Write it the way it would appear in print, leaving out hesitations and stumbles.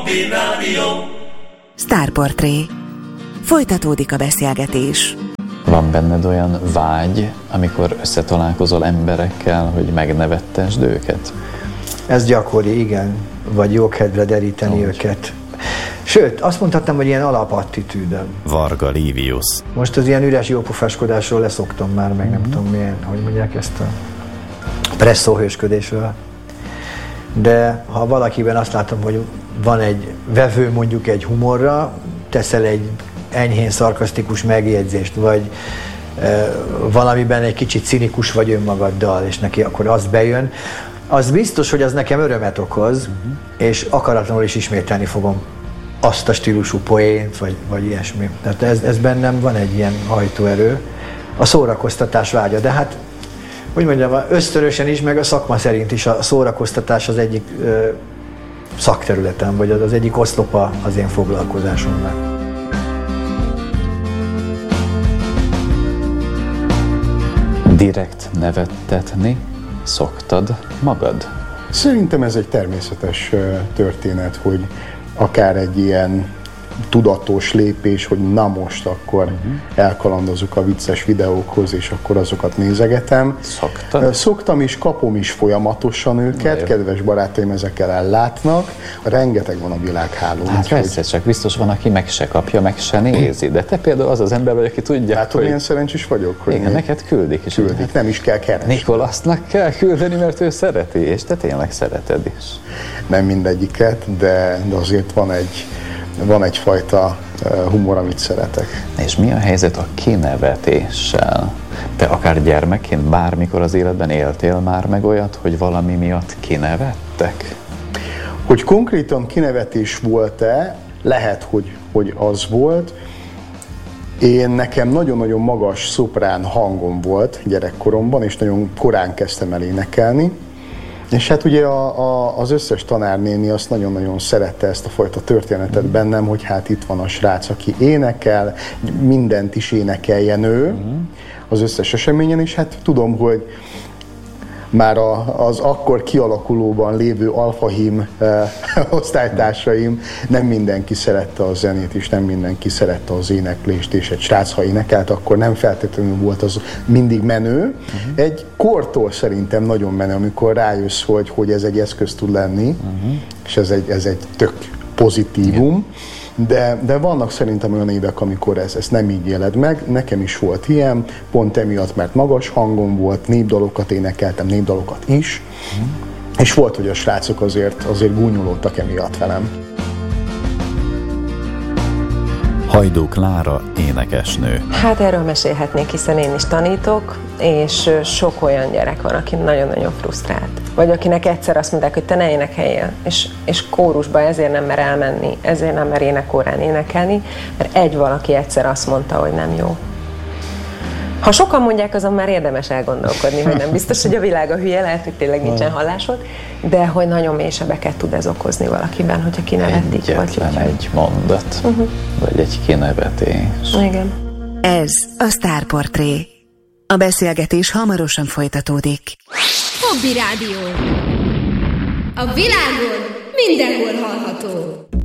Sztárportré. Folytatódik a beszélgetés. Van benned olyan vágy, amikor összetalálkozol emberekkel, hogy megnevettesd őket? Ez gyakori, igen. Vagy jó kedvre deríteni őket. Sőt, azt mondhatnám, hogy ilyen alapattitűdöm. Varga Livius. Most az ilyen üres jópofáskodásról leszoktam már, meg nem tudom milyen, hogy mondják ezt a presszóhősködésről. De ha valakiben azt látom, hogy van egy vevő mondjuk egy humorra, teszel egy enyhén szarkasztikus megjegyzést, vagy valamiben egy kicsit cinikus vagy önmagaddal, és neki akkor az bejön, az biztos, hogy az nekem örömet okoz, és akaratlanul is ismételni fogom azt a stílusú poént, vagy ilyesmi. Tehát ez bennem van egy ilyen hajtóerő, a szórakoztatás vágya, de hát, hogy mondjam, ösztönösen is, meg a szakma szerint is a szórakoztatás az egyik szakterületem, vagy az egyik oszlopa az én foglalkozásomnak. Direkt nevettetni szoktad magad? Szerintem ez egy természetes történet, hogy akár egy ilyen tudatos lépés, hogy na most akkor elkalandozunk a vicces videókhoz, és akkor azokat nézegetem. Szoktad? Szoktam is, kapom is folyamatosan őket, kedves barátaim ezekkel ellátnak. Rengeteg van a világhálón. Hát persze, csak biztos van, aki meg se kapja, meg se nézi. De te például az ember vagy, aki tudja, látod, milyen szerencsés vagyok, hogy igen, neked küldik is. Küldik, nem is kell keresni. Nikolasznak kell küldeni, mert ő szereti, és te tényleg szereted is. Nem mindegyiket, de azért van egyfajta humor, amit szeretek. És mi a helyzet a kinevetéssel? Te akár gyermekként bármikor az életben éltél már meg olyat, hogy valami miatt kinevettek? Hogy konkrétan kinevetés volt-e, lehet, hogy az volt. Nekem nagyon-nagyon magas szoprán hangom volt gyerekkoromban, és nagyon korán kezdtem el énekelni. És hát ugye az összes tanárnéni azt nagyon-nagyon szerette ezt a fajta történetet bennem, hogy hát itt van a srác, aki énekel, mindent is énekeljen ő az összes eseményen, és hát tudom, hogy már az akkor kialakulóban lévő alfahím osztálytársaim, nem mindenki szerette a zenét, és nem mindenki szerette az éneklést, és egy srác, ha énekelt, akkor nem feltétlenül volt az mindig menő. Egy kortól szerintem nagyon menő, amikor rájössz, hogy ez egy eszköz tud lenni, és ez egy tök pozitívum. De vannak szerintem olyan évek, amikor ezt nem így éled meg. Nekem is volt ilyen, pont emiatt, mert magas hangom volt, népdalokat énekeltem, népdalokat is, és volt, hogy a srácok azért gúnyolódtak emiatt velem. Hajdú Klára énekesnő. Hát erről mesélhetnék, hiszen én is tanítok, és sok olyan gyerek van, aki nagyon-nagyon frusztrált. Vagy akinek egyszer azt mondják, hogy te ne énekeljél, és kórusba ezért nem mer elmenni, ezért nem mer énekórán énekelni, mert egy valaki egyszer azt mondta, hogy nem jó. Ha sokan mondják, azon már érdemes elgondolkodni, hogy nem biztos, hogy a világ a hülye, lehet, hogy tényleg nincsen hallásod, de hogy nagyon mély sebeket tud ez okozni valakiben, hogyha kinevetik. Egyetlen egy mondat, vagy egy kinevetés. Igen. Ez a Sztárportré. A beszélgetés hamarosan folytatódik. Hobby Rádió. A világon mindenhol hallható.